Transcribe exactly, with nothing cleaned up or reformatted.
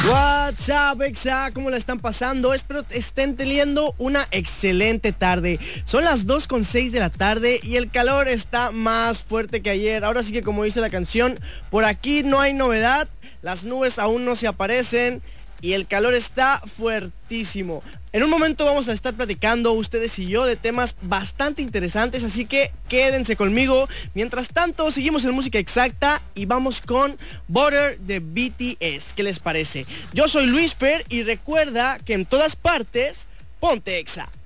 What's up, Exa? ¿Cómo la están pasando? Espero estén teniendo una excelente tarde. Son las dos con seis de la tarde y el calor está más fuerte que ayer. Ahora sí que, como dice la canción, por aquí no hay novedad, las nubes aún no se aparecen y el calor está fuertísimo. En un momento vamos a estar platicando ustedes y yo de temas bastante interesantes, así que quédense conmigo. Mientras tanto, seguimos en música exacta y vamos con Butter de B T S. ¿Qué les parece? Yo soy Luis Fer y recuerda que en todas partes, ponte Exa.